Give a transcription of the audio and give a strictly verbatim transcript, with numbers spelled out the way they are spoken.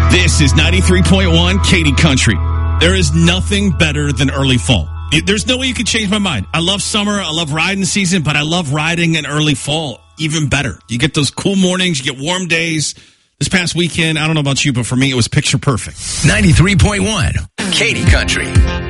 This is ninety-three point one Katy Country. There is nothing better than early fall. There's no way you could change my mind. I love summer. I love riding season, but I love riding in early fall even better. You get those cool mornings. You get warm days. This past weekend, I don't know about you, but for me, it was picture perfect. ninety-three point one Katy Country.